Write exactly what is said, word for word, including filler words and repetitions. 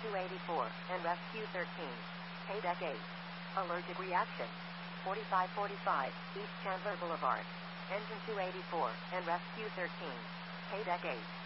two eighty-four, and rescue thirteen. Paydeck eight. Allergic reaction. forty-five forty-five, East Chandler Boulevard. Engine two eighty-four, and rescue thirteen. Paydeck eight.